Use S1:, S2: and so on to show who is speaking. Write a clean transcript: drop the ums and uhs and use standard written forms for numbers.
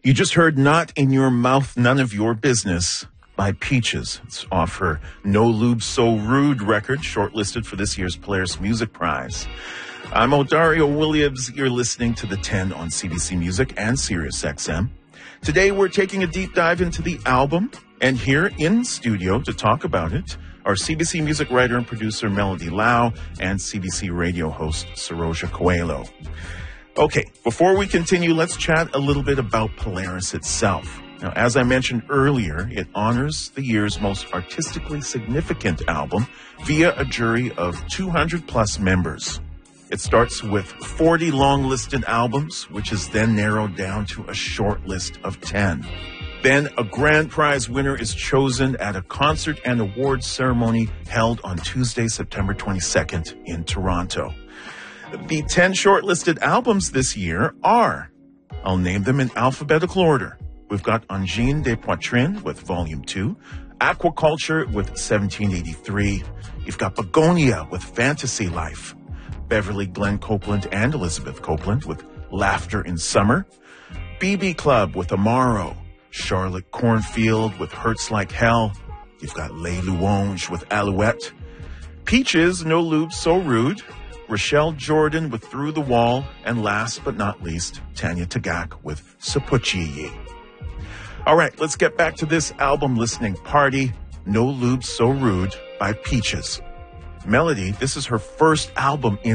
S1: You just heard Not in Your Mouth, None of Your Business by Peaches. It's off her No Lube So Rude record, shortlisted for this year's Polaris Music Prize. I'm Odario Williams. You're listening to The 10 on CBC Music and SiriusXM. Today, we're taking a deep dive into the album, and here in studio to talk about it are CBC Music writer and producer Melody Lau and CBC radio host Saroja Coelho. Okay, before we continue, let's chat a little bit about Polaris itself. Now, as I mentioned earlier, it honors the year's most artistically significant album via a jury of 200-plus members. It starts with 40 long-listed albums, which is then narrowed down to a short list of 10. Then a grand prize winner is chosen at a concert and awards ceremony held on Tuesday, September 22nd in Toronto. The 10 shortlisted albums this year are, I'll name them in alphabetical order. We've got Angine des Poitrines with Volume 2, Aquaculture with 1783. You've got Begonia with Fantasy Life, Beverly Glenn Copeland and Elizabeth Copeland with Laughter in Summer, BB Club with Amaro, Charlotte Cornfield with Hurts Like Hell. You've got Les Louanges with Alouette, Peaches, No Lube So Rude, Rochelle Jordan with Through the Wall, and last but not least, Tanya Tagaq with Sapuchiyi. All right, let's get back to this album listening party, No Lube So Rude by Peaches. Melody, this is her first album in